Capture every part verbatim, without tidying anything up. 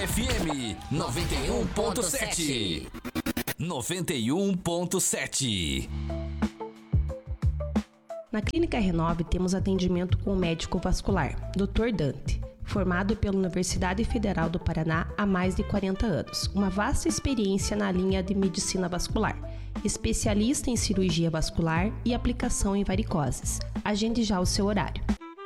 F M noventa e um ponto sete. noventa e um ponto sete. Na Clínica Renove temos atendimento com o médico vascular, doutor Dante, formado pela Universidade Federal do Paraná há mais de quarenta anos. Uma vasta experiência na linha de medicina vascular, especialista em cirurgia vascular e aplicação em varicoses. Agende já o seu horário.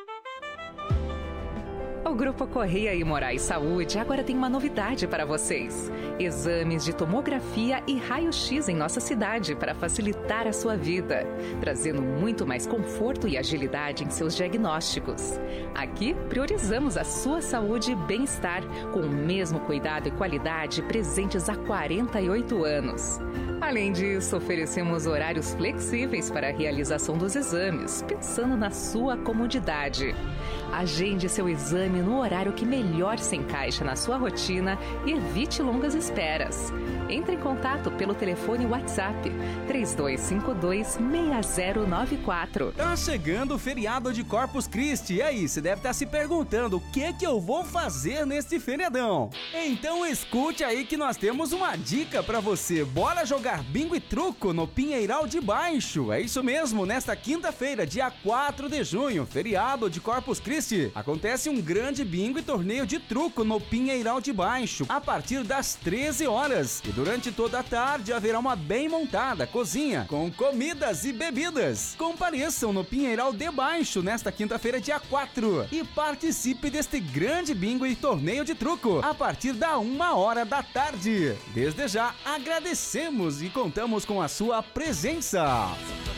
O Grupo Correia e Moraes Saúde agora tem uma novidade para vocês. Exames de tomografia e raio-x em nossa cidade para facilitar a sua vida, trazendo muito mais conforto e agilidade em seus diagnósticos. Aqui priorizamos a sua saúde e bem-estar com o mesmo cuidado e qualidade presentes há quarenta e oito anos. Além disso, oferecemos horários flexíveis para a realização dos exames, pensando na sua comodidade. Agende seu exame no horário que melhor se encaixa na sua rotina e evite longas esperas. Entre em contato pelo telefone WhatsApp três dois cinco dois, seis zero nove quatro. Tá chegando o feriado de Corpus Christi, e aí, você deve estar se perguntando o que que eu vou fazer neste feriadão? Então escute aí que nós temos uma dica pra você. Bora jogar bingo e truco no Pinheiral de Baixo. É isso mesmo, nesta quinta-feira, dia quatro de junho, feriado de Corpus Christi, acontece um grande bingo e torneio de truco no Pinheiral de Baixo, a partir das treze horas. E durante toda a tarde haverá uma bem montada cozinha com comidas e bebidas. Compareçam no Pinheiral de Baixo nesta quinta-feira, dia quatro, e participe deste grande bingo e torneio de truco a partir da uma hora da tarde. Desde já agradecemos e contamos com a sua presença.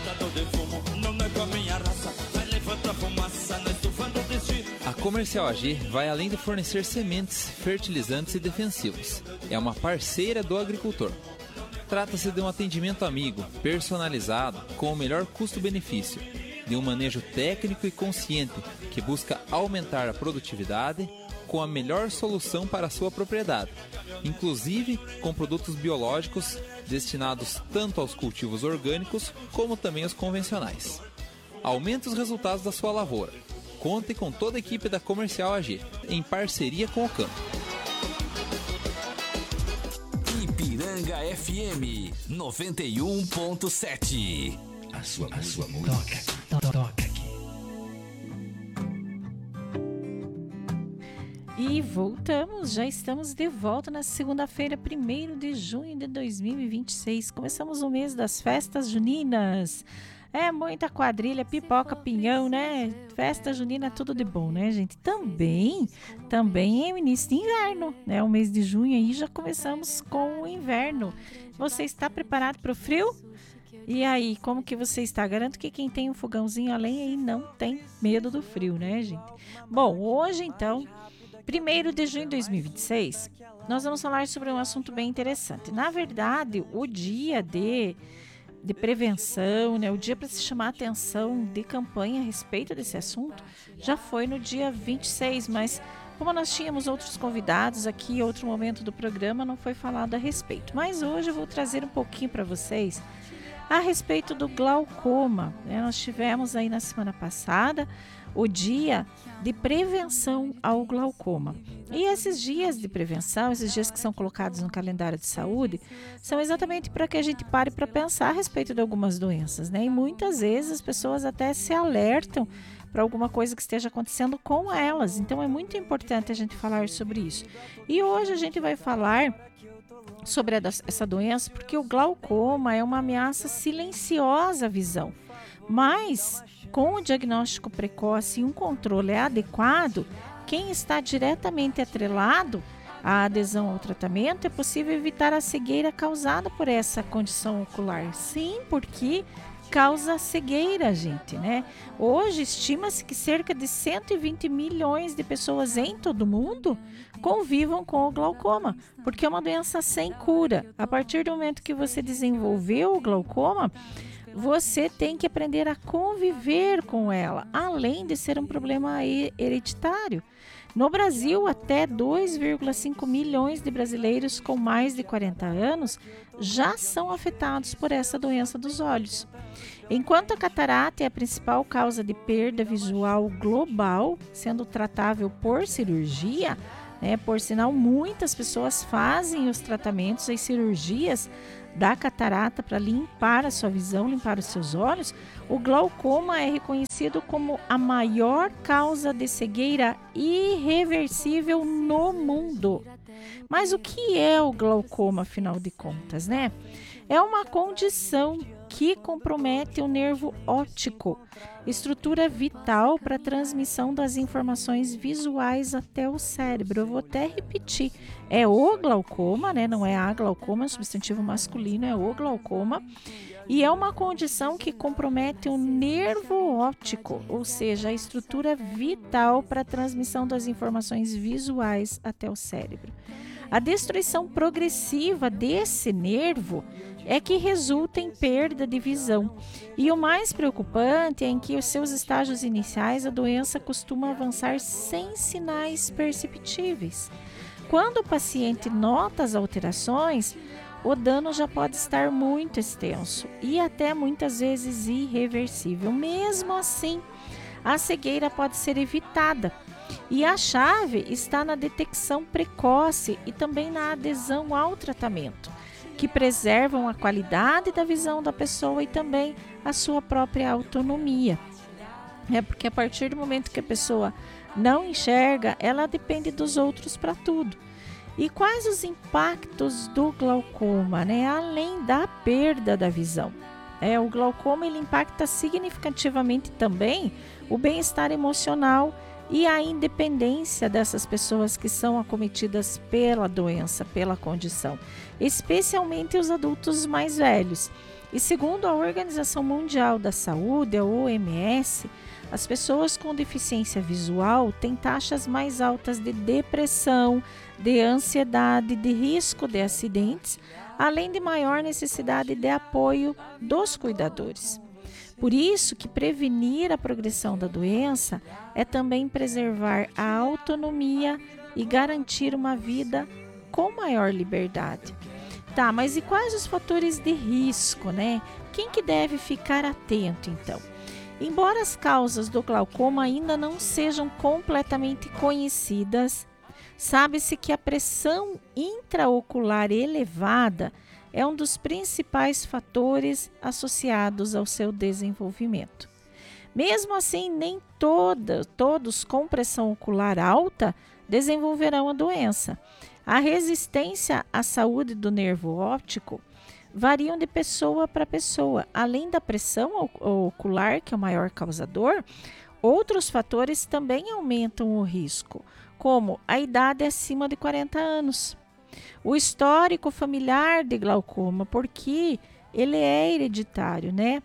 A Comercial A G vai além de fornecer sementes, fertilizantes e defensivos. É uma parceira do agricultor. Trata-se de um atendimento amigo, personalizado, com o melhor custo-benefício, de um manejo técnico e consciente que busca aumentar a produtividade com a melhor solução para a sua propriedade, inclusive com produtos biológicos destinados tanto aos cultivos orgânicos como também aos convencionais. Aumente os resultados da sua lavoura. Conte com toda a equipe da Comercial A G, em parceria com o campo. Ipiranga F M noventa e um ponto sete. A sua, a sua música toca, toca aqui. E voltamos, já estamos de volta na segunda-feira, primeiro de junho de dois mil e vinte e seis. Começamos o mês das festas juninas. É muita quadrilha, pipoca, pinhão, né? Festa junina, tudo de bom, né, gente? Também, também é o início de inverno, né? O mês de junho aí já começamos com o inverno. Você está preparado para o frio? E aí, como que você está? Garanto que quem tem um fogãozinho a lenha aí não tem medo do frio, né, gente? Bom, hoje então, primeiro de junho de dois mil e vinte e seis, nós vamos falar sobre um assunto bem interessante. Na verdade, o dia de... de prevenção, né? O dia para se chamar a atenção de campanha a respeito desse assunto já foi no dia vinte e seis, mas como nós tínhamos outros convidados aqui, outro momento do programa, não foi falado a respeito. Mas hoje eu vou trazer um pouquinho para vocês a respeito do glaucoma, né? Nós tivemos aí na semana passada o dia de prevenção ao glaucoma. E esses dias de prevenção, esses dias que são colocados no calendário de saúde, são exatamente para que a gente pare para pensar a respeito de algumas doenças, né? E muitas vezes as pessoas até se alertam para alguma coisa que esteja acontecendo com elas. Então é muito importante a gente falar sobre isso. E hoje a gente vai falar sobre essa doença porque o glaucoma é uma ameaça silenciosa à visão. Mas, com o diagnóstico precoce e um controle adequado, quem está diretamente atrelado à adesão ao tratamento, é possível evitar a cegueira causada por essa condição ocular. Sim, porque causa cegueira, gente, né? Hoje, estima-se que cerca de cento e vinte milhões de pessoas em todo o mundo convivam com o glaucoma, porque é uma doença sem cura. A partir do momento que você desenvolveu o glaucoma, você tem que aprender a conviver com ela, além de ser um problema hereditário. No Brasil, até dois vírgula cinco milhões de brasileiros com mais de quarenta anos já são afetados por essa doença dos olhos. Enquanto a catarata é a principal causa de perda visual global, sendo tratável por cirurgia, né? Por sinal, muitas pessoas fazem os tratamentos, as cirurgias da catarata para limpar a sua visão, limpar os seus olhos. O glaucoma é reconhecido como a maior causa de cegueira irreversível no mundo. Mas o que é o glaucoma, afinal de contas, né? É uma condição que compromete o nervo óptico, estrutura vital para a transmissão das informações visuais até o cérebro. Eu vou até repetir, é o glaucoma, né? Não é a glaucoma, é um substantivo masculino, é o glaucoma. E é uma condição que compromete o nervo óptico, ou seja, a estrutura vital para a transmissão das informações visuais até o cérebro. A destruição progressiva desse nervo é que resulta em perda de visão. E o mais preocupante é em que os seus estágios iniciais a doença costuma avançar sem sinais perceptíveis. Quando o paciente nota as alterações, o dano já pode estar muito extenso e até muitas vezes irreversível. Mesmo assim, a cegueira pode ser evitada. E a chave está na detecção precoce e também na adesão ao tratamento, que preservam a qualidade da visão da pessoa e também a sua própria autonomia. É porque a partir do momento que a pessoa não enxerga, ela depende dos outros para tudo. E quais os impactos do glaucoma, né? Além da perda da visão? É, o glaucoma ele impacta significativamente também o bem-estar emocional e a independência dessas pessoas que são acometidas pela doença, pela condição, especialmente os adultos mais velhos. E segundo a Organização Mundial da Saúde, a O M S, as pessoas com deficiência visual têm taxas mais altas de depressão, de ansiedade, de risco de acidentes, além de maior necessidade de apoio dos cuidadores. Por isso que prevenir a progressão da doença é também preservar a autonomia e garantir uma vida com maior liberdade. Tá, mas e quais os fatores de risco, né? Quem que deve ficar atento, então? Embora as causas do glaucoma ainda não sejam completamente conhecidas, sabe-se que a pressão intraocular elevada é um dos principais fatores associados ao seu desenvolvimento. Mesmo assim, nem toda, todos com pressão ocular alta desenvolverão a doença. A resistência à saúde do nervo óptico variam de pessoa para pessoa. Além da pressão ocular, que é o maior causador, outros fatores também aumentam o risco, como a idade acima de quarenta anos. O histórico familiar de glaucoma, porque ele é hereditário, né?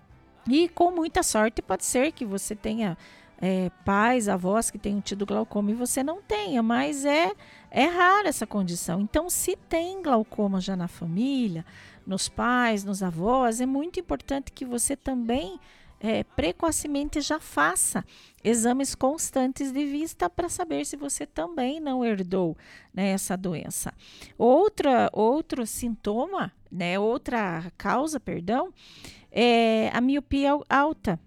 E com muita sorte pode ser que você tenha é, pais, avós que tenham tido glaucoma e você não tenha, mas é, é rara essa condição. Então, se tem glaucoma já na família, nos pais, nos avós, é muito importante que você também é, precocemente já faça exames constantes de vista para saber se você também não herdou, né, essa doença. Outra, outro sintoma, né, outra causa, perdão, é a miopia alta.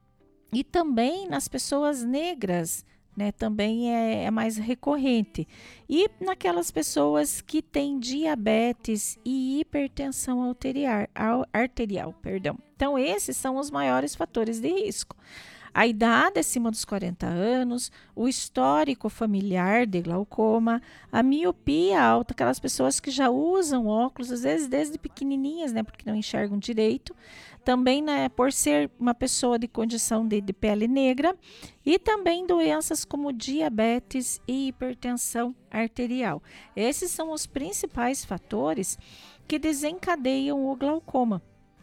E também nas pessoas negras, né, também é, é mais recorrente. E naquelas pessoas que têm diabetes e hipertensão arterial, arterial, perdão. Então, esses são os maiores fatores de risco. A idade acima dos quarenta anos, o histórico familiar de glaucoma, a miopia alta, aquelas pessoas que já usam óculos, às vezes desde pequenininhas, né, porque não enxergam direito, também, né, por ser uma pessoa de condição de, de pele negra, e também doenças como diabetes e hipertensão arterial. Esses são os principais fatores que desencadeiam o glaucoma.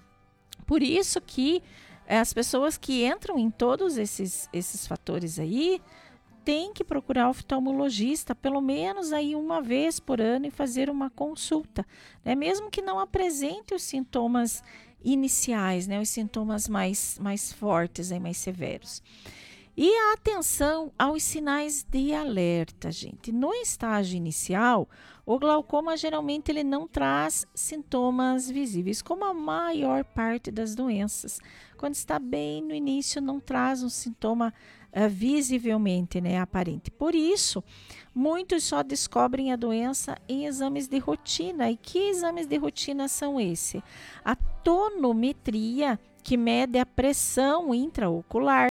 Por isso que as pessoas que entram em todos esses, esses fatores aí têm que procurar o oftalmologista pelo menos aí uma vez por ano e fazer uma consulta, né? Mesmo que não apresente os sintomas iniciais, né? Os sintomas mais, mais fortes, aí, mais severos. E a atenção aos sinais de alerta, gente. No estágio inicial, o glaucoma geralmente ele não traz sintomas visíveis, como a maior parte das doenças. Quando está bem no início, não traz um sintoma uh, visivelmente, né, aparente. Por isso, muitos só descobrem a doença em exames de rotina. E que exames de rotina são esses? A tonometria, que mede a pressão intraocular.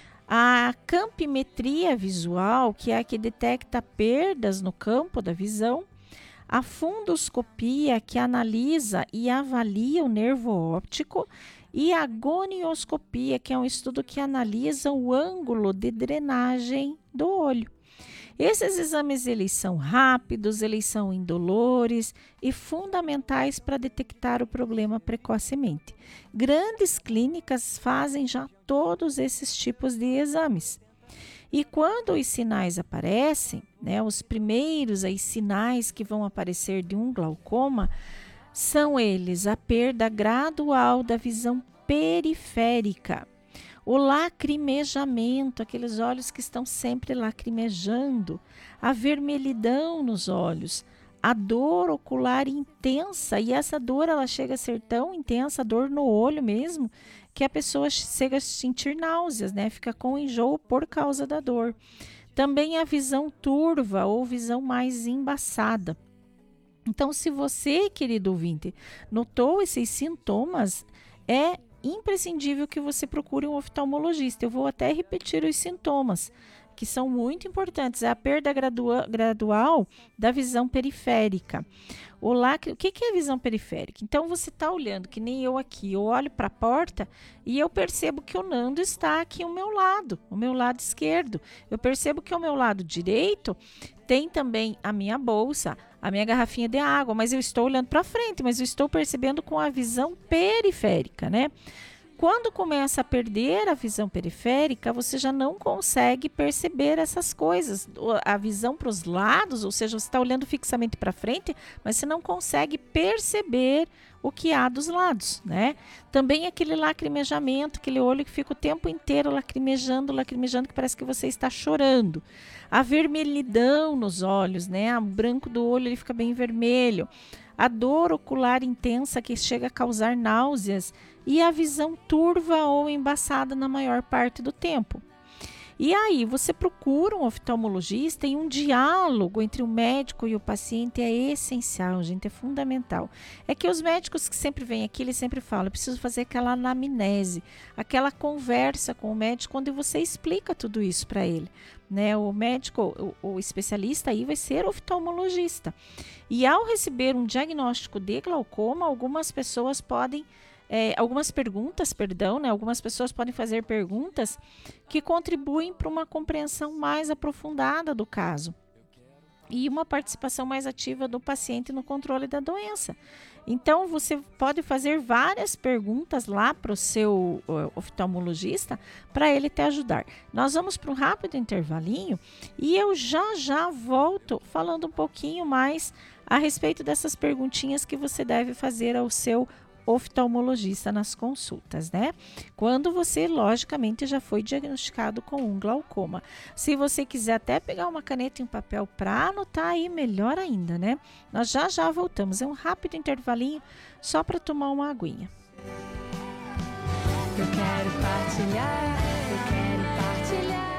A campimetria visual, que é a que detecta perdas no campo da visão. A fundoscopia, que analisa e avalia o nervo óptico. E a gonioscopia, que é um estudo que analisa o ângulo de drenagem do olho. Esses exames, eles são rápidos, eles são indolores e fundamentais para detectar o problema precocemente. Grandes clínicas fazem já todos esses tipos de exames. E quando os sinais aparecem, né, os primeiros aí, sinais que vão aparecer de um glaucoma, são eles a perda gradual da visão periférica, o lacrimejamento, aqueles olhos que estão sempre lacrimejando, a vermelhidão nos olhos, a dor ocular intensa, e essa dor ela chega a ser tão intensa, a dor no olho mesmo, que a pessoa chega a sentir náuseas, né? Fica com enjoo por causa da dor. Também a visão turva ou visão mais embaçada. Então, se você, querido ouvinte, notou esses sintomas, é imprescindível que você procure um oftalmologista. Eu vou até repetir os sintomas, que são muito importantes. É a perda gradua- gradual da visão periférica. O, lacre... o que, que é a visão periférica? Então, você está olhando, que nem eu aqui, eu olho para a porta e eu percebo que o Nando está aqui ao meu lado, o meu lado esquerdo. Eu percebo que ao meu lado direito tem também a minha bolsa, a minha garrafinha de água, mas eu estou olhando para frente, mas eu estou percebendo com a visão periférica, né? Quando começa a perder a visão periférica, você já não consegue perceber essas coisas. A visão para os lados, ou seja, você está olhando fixamente para frente, mas você não consegue perceber o que há dos lados, né? Também aquele lacrimejamento, aquele olho que fica o tempo inteiro lacrimejando, lacrimejando, que parece que você está chorando. A vermelhidão nos olhos, né? O branco do olho ele fica bem vermelho. A dor ocular intensa que chega a causar náuseas e a visão turva ou embaçada na maior parte do tempo. E aí, você procura um oftalmologista e um diálogo entre o médico e o paciente é essencial, gente, é fundamental. É que os médicos que sempre vêm aqui, eles sempre falam, eu preciso fazer aquela anamnese, aquela conversa com o médico, onde você explica tudo isso para ele. Né? O médico, o, o especialista aí vai ser oftalmologista. E ao receber um diagnóstico de glaucoma, algumas pessoas podem É, algumas perguntas, perdão, né? Algumas pessoas podem fazer perguntas que contribuem para uma compreensão mais aprofundada do caso e uma participação mais ativa do paciente no controle da doença. Então, você pode fazer várias perguntas lá para o seu uh, oftalmologista para ele te ajudar. Nós vamos para um rápido intervalinho e eu já já volto falando um pouquinho mais a respeito dessas perguntinhas que você deve fazer ao seu oftalmologista nas consultas, né? Quando você, logicamente, já foi diagnosticado com um glaucoma. Se você quiser até pegar uma caneta e um papel para anotar aí, melhor ainda, né? Nós já já voltamos. É um rápido intervalinho só para tomar uma aguinha. Eu quero partilhar, eu quero partilhar.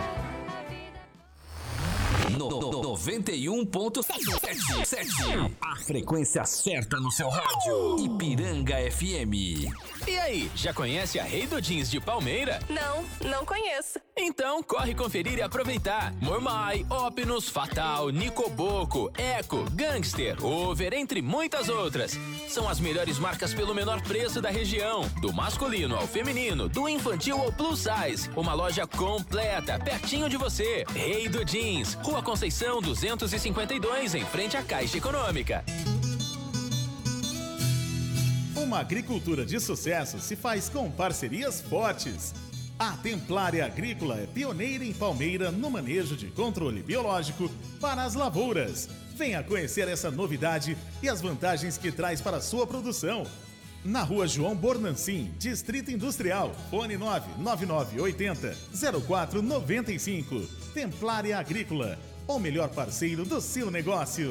No, no, noventa e um ponto sete. A frequência certa no seu rádio. Ipiranga F M. E aí, já conhece a Rei do Jeans de Palmeira? Não, não conheço. Então corre conferir e aproveitar. Mormai, Opinus, Fatal, Nicoboco, Eco, Gangster, Over, entre muitas outras. São as melhores marcas pelo menor preço da região. Do masculino ao feminino, do infantil ao plus size. Uma loja completa, pertinho de você. Rei do Jeans, Rua Conceição duzentos e cinquenta e dois, em frente à Caixa Econômica. Uma agricultura de sucesso se faz com parcerias fortes. A Templária Agrícola é pioneira em Palmeira no manejo de controle biológico para as lavouras. Venha conhecer essa novidade e as vantagens que traz para a sua produção. Na Rua João Bornancin, Distrito Industrial, fone nove nove nove oito zero zero quatro nove cinco. Templária Agrícola, o melhor parceiro do seu negócio.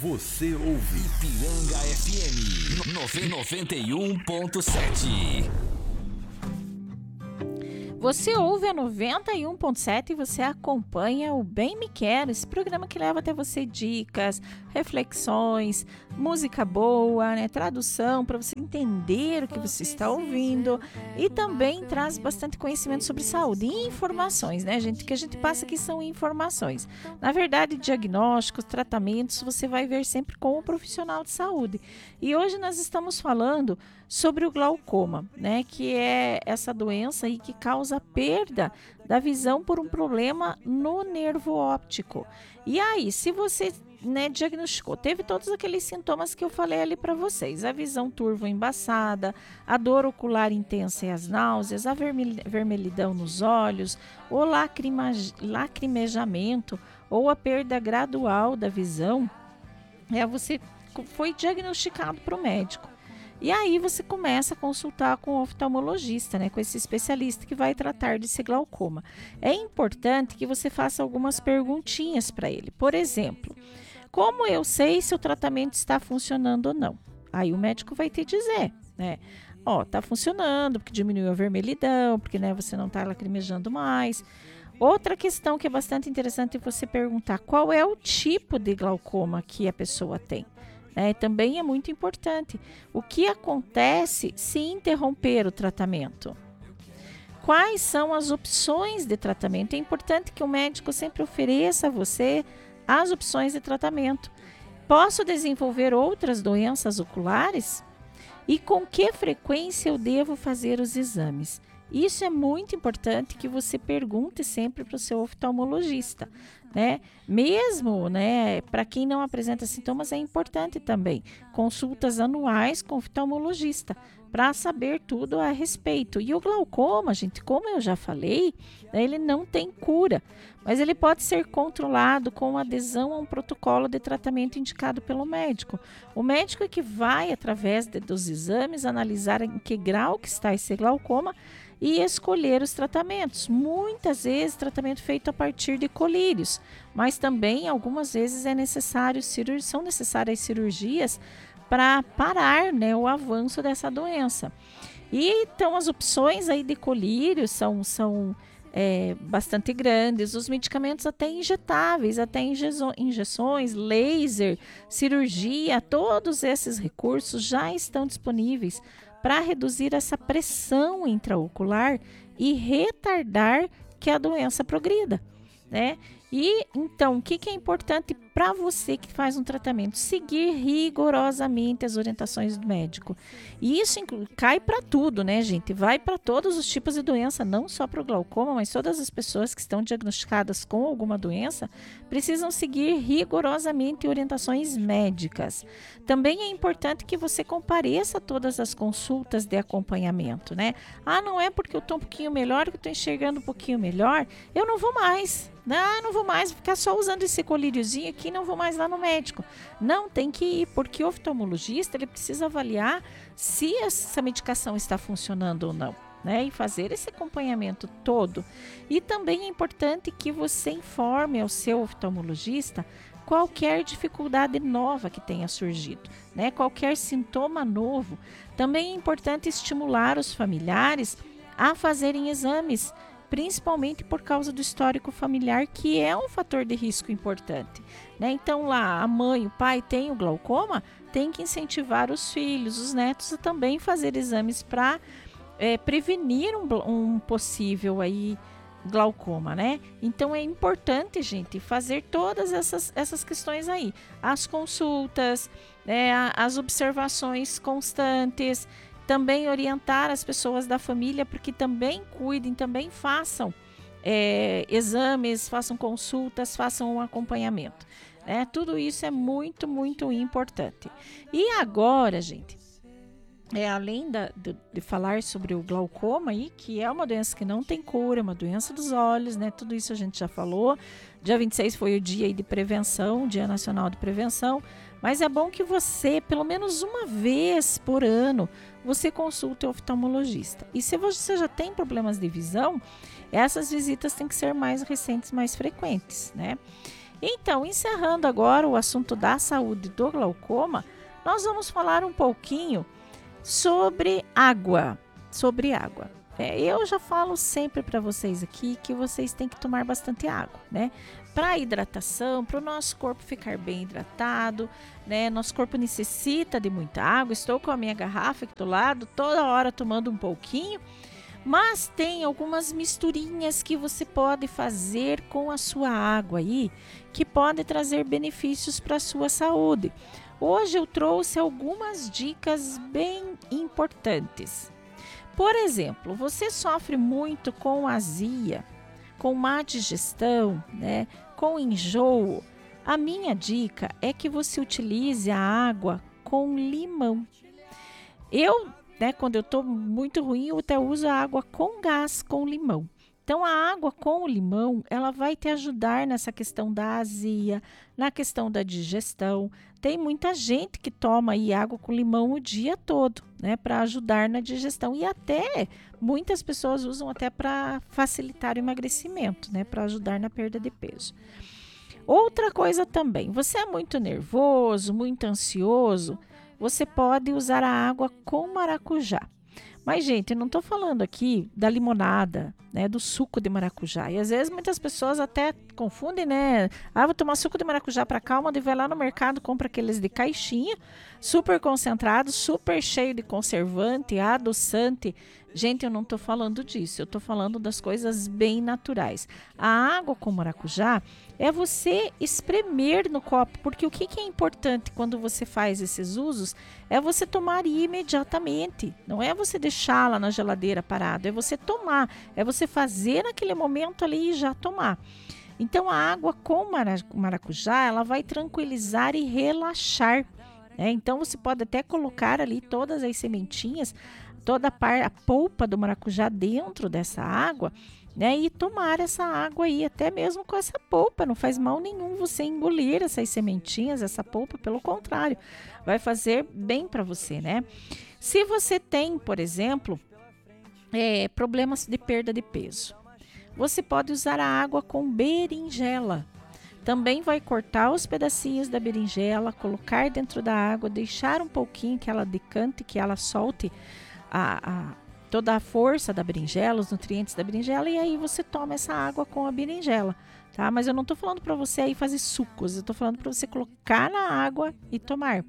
Você ouve Ipiranga F M noventa e um ponto sete. Você ouve a noventa e um ponto sete e você acompanha o Bem Me Quero, esse programa que leva até você dicas, reflexões, música boa, né, tradução para você entender o que você está ouvindo e também traz bastante conhecimento sobre saúde e informações, né, gente? O que a gente passa aqui são informações. Na verdade, diagnósticos, tratamentos, você vai ver sempre com o profissional de saúde. E hoje nós estamos falando sobre o glaucoma, né, que é essa doença aí que causa perda da visão por um problema no nervo óptico. E aí, se você, né, diagnosticou, teve todos aqueles sintomas que eu falei ali para vocês, a visão turva embaçada, a dor ocular intensa e as náuseas, a vermelhidão nos olhos, o lacrima, lacrimejamento ou a perda gradual da visão, é, você foi diagnosticado para o médico. E aí você começa a consultar com o oftalmologista, né, com esse especialista que vai tratar desse glaucoma. É importante que você faça algumas perguntinhas para ele. Por exemplo, como eu sei se o tratamento está funcionando ou não? Aí o médico vai te dizer, né? Ó, tá funcionando porque diminuiu a vermelhidão, porque, né, você não está lacrimejando mais. Outra questão que é bastante interessante é você perguntar qual é o tipo de glaucoma que a pessoa tem. É, também é muito importante. O que acontece se interromper o tratamento? Quais são as opções de tratamento? É importante que o médico sempre ofereça a você as opções de tratamento. Posso desenvolver outras doenças oculares? E com que frequência eu devo fazer os exames? Isso é muito importante que você pergunte sempre para o seu oftalmologista, né? Mesmo, né, para quem não apresenta sintomas, é importante também consultas anuais com o oftalmologista para saber tudo a respeito. E o glaucoma, gente, como eu já falei, né, ele não tem cura, mas ele pode ser controlado com adesão a um protocolo de tratamento indicado pelo médico. O médico é que vai, através de, dos exames, analisar em que grau que está esse glaucoma e escolher os tratamentos. Muitas vezes, tratamento feito a partir de colírios, mas também algumas vezes é necessário, são necessárias cirurgias para parar, né, o avanço dessa doença. E então as opções aí de colírios são, são é, bastante grandes, os medicamentos até injetáveis, até injeções, laser, cirurgia, todos esses recursos já estão disponíveis para reduzir essa pressão intraocular e retardar que a doença progrida, né? E então, o que, que é importante para você que faz um tratamento? Seguir rigorosamente as orientações do médico. E isso inclui, cai para tudo, né, gente? Vai para todos os tipos de doença, não só para o glaucoma, mas todas as pessoas que estão diagnosticadas com alguma doença precisam seguir rigorosamente orientações médicas. Também é importante que você compareça a todas as consultas de acompanhamento, né? Ah, não é porque eu estou um pouquinho melhor, que eu estou enxergando um pouquinho melhor, eu não vou mais. Não, não vou mais ficar só usando esse colíriozinho aqui, não vou mais lá no médico. Não, tem que ir, porque o oftalmologista ele precisa avaliar se essa medicação está funcionando ou não, né? E fazer esse acompanhamento todo. E também é importante que você informe ao seu oftalmologista qualquer dificuldade nova que tenha surgido, né? Qualquer sintoma novo. Também é importante estimular os familiares a fazerem exames, principalmente por causa do histórico familiar, que é um fator de risco importante, né? Então lá a mãe, o pai tem o glaucoma, tem que incentivar os filhos, os netos a também fazer exames para é, prevenir um, um possível aí glaucoma, né? Então é importante, gente, fazer todas essas, essas questões aí, as consultas, né, as observações constantes. Também orientar as pessoas da família para que também cuidem, também façam é, exames, façam consultas, façam um acompanhamento, né? Tudo isso é muito, muito importante. E agora, gente, é, além da, de, de falar sobre o glaucoma, aí, que é uma doença que não tem cura, é uma doença dos olhos, né? Tudo isso a gente já falou. Dia vinte e seis foi o dia aí de prevenção, Dia Nacional de Prevenção. Mas é bom que você, pelo menos uma vez por ano, você consulte o oftalmologista. E se você já tem problemas de visão, essas visitas têm que ser mais recentes, mais frequentes, né? Então, encerrando agora o assunto da saúde do glaucoma, nós vamos falar um pouquinho sobre água, sobre água. É, eu já falo sempre para vocês aqui que vocês têm que tomar bastante água, né? Para hidratação, para o nosso corpo ficar bem hidratado, né? Nosso corpo necessita de muita água. Estou com a minha garrafa aqui do lado, toda hora tomando um pouquinho. Mas tem algumas misturinhas que você pode fazer com a sua água aí, que pode trazer benefícios para a sua saúde. Hoje eu trouxe algumas dicas bem importantes. Por exemplo, você sofre muito com azia, com má digestão, né, com enjoo. A minha dica é que você utilize a água com limão. Eu Né, quando eu estou muito ruim, eu até uso a água com gás, com limão. Então, a água com o limão, ela vai te ajudar nessa questão da azia, na questão da digestão. Tem muita gente que toma aí água com limão o dia todo, né, para ajudar na digestão. E até, muitas pessoas usam até para facilitar o emagrecimento, né, para ajudar na perda de peso. Outra coisa também, você é muito nervoso, muito ansioso, você pode usar a água com maracujá. Mas, gente, eu não estou falando aqui da limonada, né, do suco de maracujá. E às vezes muitas pessoas até confundem, né? Ah, vou tomar suco de maracujá para calma, daí vai lá no mercado, compra aqueles de caixinha, super concentrado, super cheio de conservante, adoçante. Gente, eu não estou falando disso, eu estou falando das coisas bem naturais. A água com maracujá é você espremer no copo, porque o que, que é importante quando você faz esses usos é você tomar imediatamente. Não é você deixar lá na geladeira parado, é você tomar, é você fazer naquele momento ali e já tomar. Então, a água com maracujá, ela vai tranquilizar e relaxar. Né? Então, você pode até colocar ali todas as sementinhas, toda a, par, a polpa do maracujá dentro dessa água, né? E tomar essa água aí, até mesmo com essa polpa. Não faz mal nenhum você engolir essas sementinhas, essa polpa, pelo contrário, vai fazer bem para você, né? Se você tem, por exemplo, é, problemas de perda de peso, você pode usar a água com berinjela. Também vai cortar os pedacinhos da berinjela, colocar dentro da água, deixar um pouquinho que ela decante, que ela solte a, a, toda a força da berinjela, os nutrientes da berinjela, e aí você toma essa água com a berinjela, tá? Mas eu não tô falando para você aí fazer sucos, eu tô falando para você colocar na água e tomar.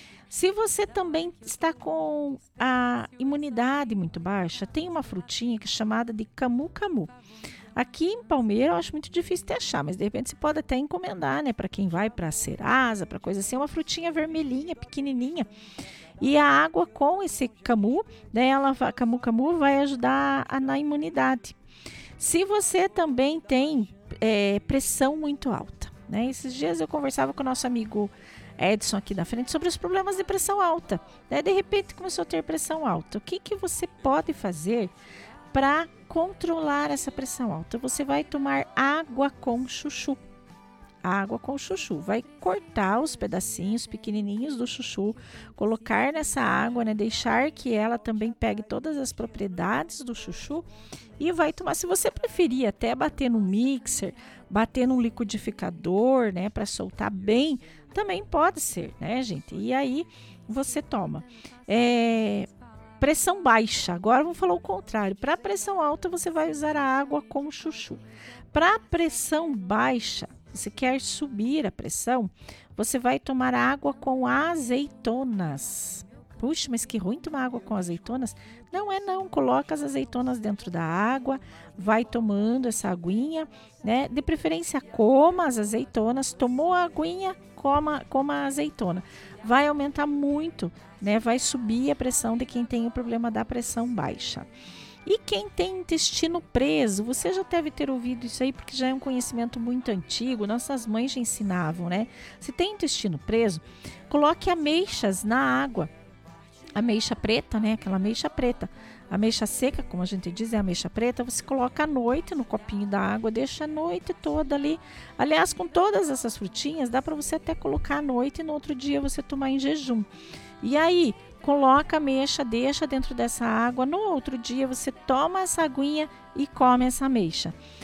Se você também está com a imunidade muito baixa, tem uma frutinha que é chamada de camu-camu. Aqui em Palmeira eu acho muito difícil de achar, mas de repente você pode até encomendar, né? Para quem vai para Serasa, para coisa assim, é uma frutinha vermelhinha, pequenininha. E a água com esse camu, né, ela, camu-camu vai ajudar a, na imunidade. Se você também tem é, pressão muito alta, né? Esses dias eu conversava com o nosso amigo Edson aqui da frente sobre os problemas de pressão alta. Né? De repente começou a ter pressão alta. O que, que você pode fazer para controlar essa pressão alta? Você vai tomar água com chuchu. Água com chuchu. Vai cortar os pedacinhos pequenininhos do chuchu, colocar nessa água, né? Deixar que ela também pegue todas as propriedades do chuchu e vai tomar. Se você preferir até bater no mixer, bater num liquidificador, né? Para soltar bem, também pode ser, né, gente? E aí você toma. É... Pressão baixa, agora vamos falar o contrário. Para pressão alta, você vai usar a água com chuchu. Para pressão baixa, você quer subir a pressão, você vai tomar água com azeitonas. Puxa, mas que ruim tomar água com azeitonas. Não é não, coloca as azeitonas dentro da água, vai tomando essa aguinha, né? De preferência, coma as azeitonas, tomou a aguinha, coma, coma a azeitona. Vai aumentar muito, né? Vai subir a pressão de quem tem o problema da pressão baixa. E quem tem intestino preso, você já deve ter ouvido isso aí, porque já é um conhecimento muito antigo, nossas mães já ensinavam, né? Se tem intestino preso, coloque ameixas na água. Ameixa preta, né? Aquela ameixa preta. Ameixa seca, como a gente diz, é ameixa preta, você coloca à noite no copinho da água, deixa a noite toda ali. Aliás, com todas essas frutinhas, dá para você até colocar à noite e no outro dia você tomar em jejum. E aí, coloca a ameixa, deixa dentro dessa água, no outro dia você toma essa aguinha e come essa ameixa.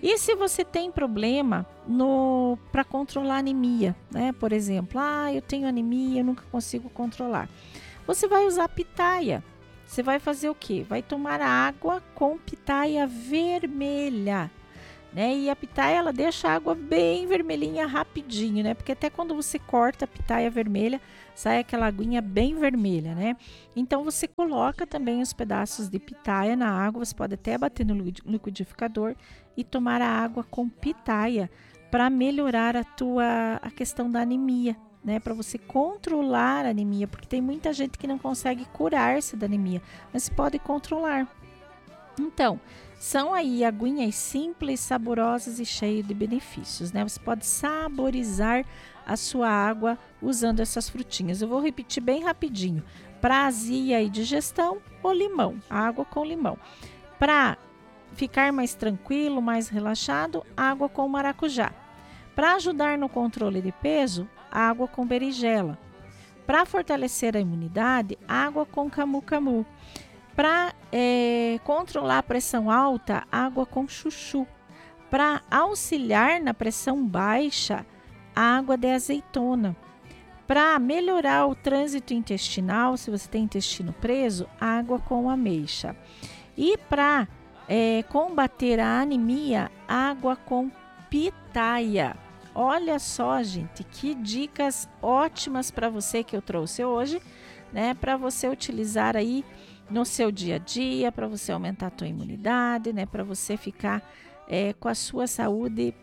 E se você tem problema no para controlar a anemia, né? Por exemplo, ah, eu tenho anemia, eu nunca consigo controlar. Você vai usar pitaia. Você vai fazer o quê? Vai tomar água com pitaia vermelha, né? E a pitaia, ela deixa a água bem vermelhinha rapidinho, né? Porque até quando você corta a pitaia vermelha, sai aquela aguinha bem vermelha, né? Então você coloca também os pedaços de pitaia na água, você pode até bater no liquidificador e tomar a água com pitaia para melhorar a tua a questão da anemia, né? Para você controlar a anemia, porque tem muita gente que não consegue curar-se da anemia, mas pode controlar. Então, são aí aguinhas simples, saborosas e cheias de benefícios, né? Você pode saborizar a sua água usando essas frutinhas. Eu vou repetir bem rapidinho. Para azia e digestão, ou limão, água com limão. Para ficar mais tranquilo, mais relaxado, água com maracujá. Para ajudar no controle de peso, água com berinjela. Para fortalecer a imunidade, água com camu-camu. Para é, controlar a pressão alta, água com chuchu. Para auxiliar na pressão baixa, água de azeitona. Para melhorar o trânsito intestinal, se você tem intestino preso, água com ameixa. E para é, combater a anemia, água com pitaia. Olha só, gente, que dicas ótimas para você que eu trouxe hoje, né? Para você utilizar aí no seu dia a dia, para você aumentar a tua imunidade, né? Para você ficar é, com a sua saúde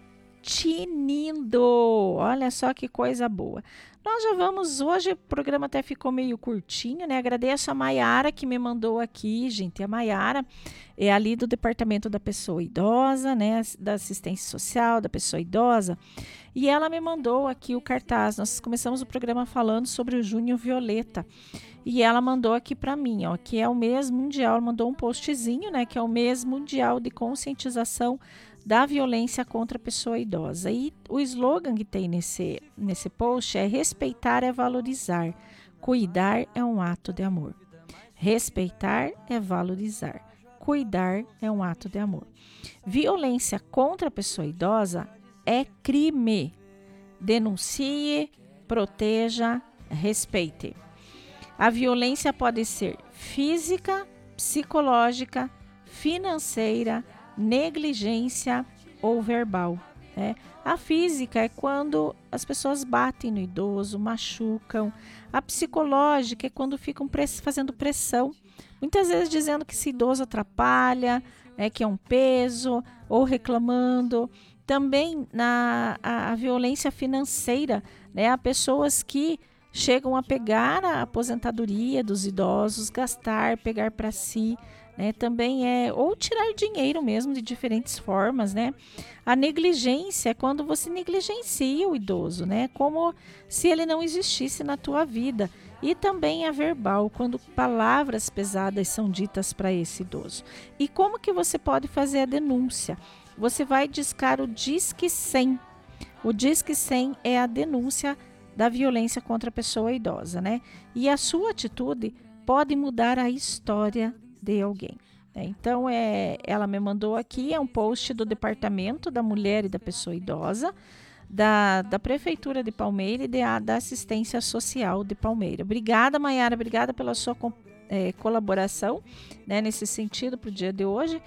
tinindo. Olha só que coisa boa. Nós já vamos, hoje o programa até ficou meio curtinho, né? Agradeço a Maiara que me mandou aqui, gente. A Maiara é ali do Departamento da Pessoa Idosa, né? Da Assistência Social da Pessoa Idosa. E ela me mandou aqui o cartaz. Nós começamos o programa falando sobre o Junho Violeta. E ela mandou aqui para mim, ó, que é o mês mundial. Ela mandou um postzinho, né? Que é o mês mundial de conscientização da violência contra a pessoa idosa. E o slogan que tem nesse, nesse post é: respeitar é valorizar, cuidar é um ato de amor. Respeitar é valorizar, cuidar é um ato de amor. Violência contra a pessoa idosa é crime. Denuncie, proteja, respeite. A violência pode ser física, psicológica, financeira, negligência ou verbal, né? A física é quando as pessoas batem no idoso, machucam. A psicológica é quando ficam press- fazendo pressão, muitas vezes dizendo que esse idoso atrapalha, né, que é um peso, ou reclamando. Também na a, a violência financeira, né? Há pessoas que chegam a pegar a aposentadoria dos idosos, gastar, pegar para si. É, também é, ou tirar dinheiro mesmo de diferentes formas, né? A negligência é quando você negligencia o idoso, né? Como se ele não existisse na tua vida. E também a verbal, quando palavras pesadas são ditas para esse idoso. E como que você pode fazer a denúncia? Você vai discar o Disque cem. O Disque cem é a denúncia da violência contra a pessoa idosa, né? E a sua atitude pode mudar a história de alguém. Então, é, ela me mandou aqui, é um post do Departamento da Mulher e da Pessoa Idosa, da, da Prefeitura de Palmeira e de, a, da Assistência Social de Palmeira. Obrigada, Maiara, obrigada pela sua é, colaboração, né, nesse sentido para o dia de hoje.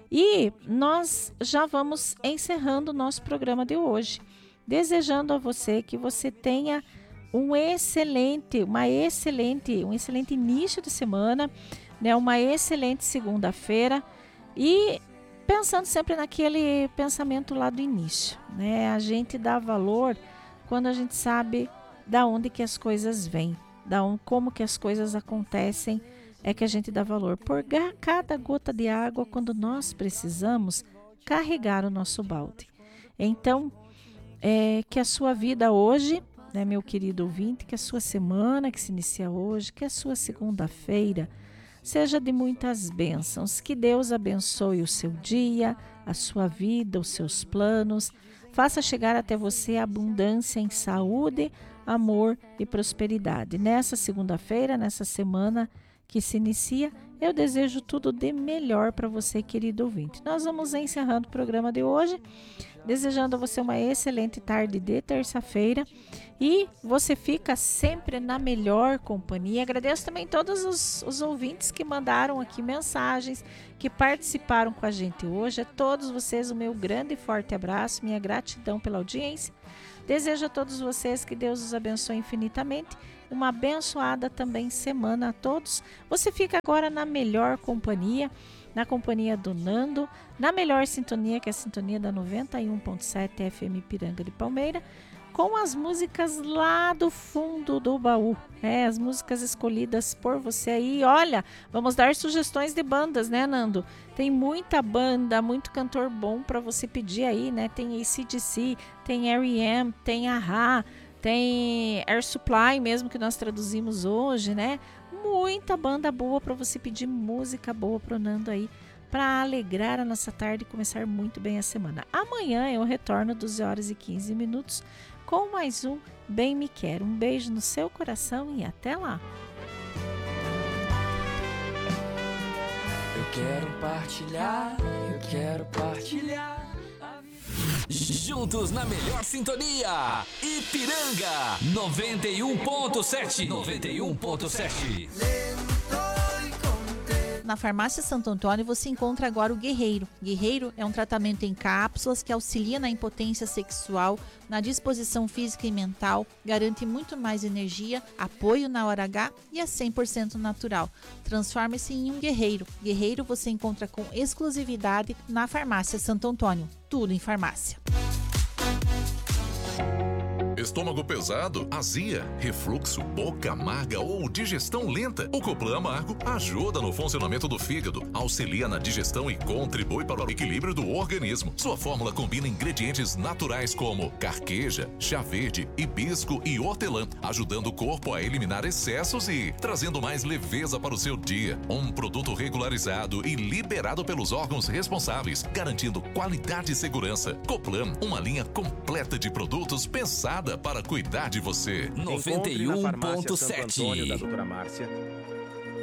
E nós já vamos encerrando o nosso programa de hoje, desejando a você que você tenha um excelente, uma excelente, um excelente início de semana, né, uma excelente segunda-feira e pensando sempre naquele pensamento lá do início, né? A gente dá valor quando a gente sabe da onde que as coisas vêm, da onde, como que as coisas acontecem, é que a gente dá valor por cada gota de água quando nós precisamos carregar o nosso balde. Então, é, que a sua vida hoje, né, meu querido ouvinte, que a sua semana que se inicia hoje, que a sua segunda-feira seja de muitas bênçãos, que Deus abençoe o seu dia, a sua vida, os seus planos, faça chegar até você a abundância em saúde, amor e prosperidade. Nessa segunda-feira, nessa semana que se inicia, Eu desejo tudo de melhor para você, querido ouvinte. Nós vamos encerrando o programa de hoje, desejando a você uma excelente tarde de terça-feira e você fica sempre na melhor companhia. Agradeço também todos os, os ouvintes que mandaram aqui mensagens, que participaram com a gente hoje. A todos vocês o meu grande e forte abraço, minha gratidão pela audiência. Desejo a todos vocês que Deus os abençoe infinitamente. Uma abençoada também semana a todos. Você fica agora na melhor companhia, na companhia do Nando, na melhor sintonia, que é a sintonia da noventa e um ponto sete F M Piranga de Palmeira, com as músicas lá do fundo do baú, né? As músicas escolhidas por você aí. Olha, vamos dar sugestões de bandas, né, Nando? Tem muita banda, muito cantor bom para você pedir aí, né? Tem A C D C, tem R E M, tem A-ha, tem Air Supply mesmo, que nós traduzimos hoje, né? Muita banda boa para você pedir música boa pro Nando aí, para alegrar a nossa tarde e começar muito bem a semana. Amanhã eu retorno doze horas e quinze minutos com mais um Bem Me Quer. Um beijo no seu coração e até lá. Eu quero partilhar, eu quero partilhar. Juntos na melhor sintonia, Ipiranga noventa e um ponto sete. noventa e um ponto sete. Na Farmácia Santo Antônio você encontra agora o Guerreiro. Guerreiro é um tratamento em cápsulas que auxilia na impotência sexual, na disposição física e mental, garante muito mais energia, apoio na hora H e é cem por cento natural. Transforme-se em um guerreiro. Guerreiro você encontra com exclusividade na Farmácia Santo Antônio. Tudo em farmácia. Estômago pesado, azia, refluxo, boca amarga ou digestão lenta. O Coplan Amargo ajuda no funcionamento do fígado, auxilia na digestão e contribui para o equilíbrio do organismo. Sua fórmula combina ingredientes naturais como carqueja, chá verde, hibisco e hortelã, ajudando o corpo a eliminar excessos e trazendo mais leveza para o seu dia. Um produto regularizado e liberado pelos órgãos responsáveis, garantindo qualidade e segurança. Coplan, uma linha completa de produtos pensada para cuidar de você. noventa e um ponto sete. Da doutora Márcia.